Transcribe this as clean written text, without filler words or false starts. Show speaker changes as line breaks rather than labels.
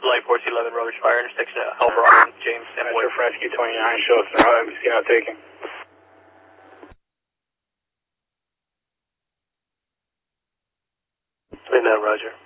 Light Force 11, Rubbish Fire, intersection at Elbron, James, and
Roger, Fresky 29, show us now, let me see how taking.
Right now, Roger.